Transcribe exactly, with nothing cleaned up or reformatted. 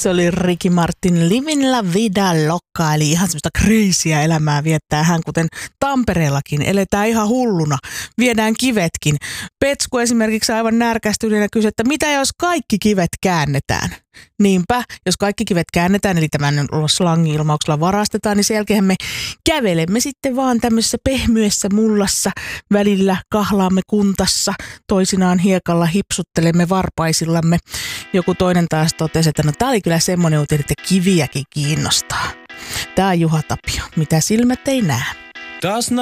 Se oli Ricky Martin Livin la vida loca, eli ihan semmoista crazyä elämää viettää hän, kuten Tampereellakin. Eletään ihan hulluna, viedään kivetkin. Petsku esimerkiksi aivan närkästyneenä kysyi, että mitä jos kaikki kivet käännetään? Niinpä, jos kaikki kivet käännetään, eli tämän slangi-ilmauksella varastetaan, niin sen jälkeen me kävelemme sitten vaan tämmöisessä pehmyessä mullassa, välillä kahlaamme kuntassa, toisinaan hiekalla hipsuttelemme varpaisillamme. Joku toinen taas totesi, että no tää oli kyllä semmoinen uutinen, että kiviäkin kiinnostaa. Tää on Juha Tapio, mitä silmät ei näe. Das